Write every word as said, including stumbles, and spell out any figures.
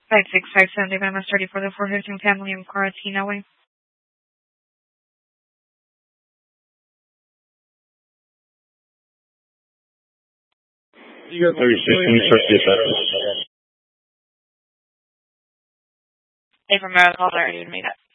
five six five seven, David, I'm ready for the four fifteen family in Coratina Way. You got thirty-six. Hey, from Maryland, hold on, I need to make that.